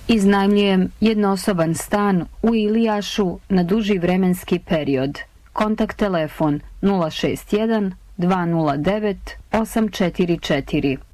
Iznajmljujem jednosoban stan u Ilijašu na duži vremenski period. Kontakt telefon 061 209 844.